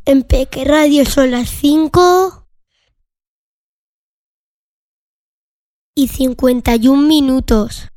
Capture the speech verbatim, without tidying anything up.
En Peque Radio son las cinco y cincuenta y un minutos.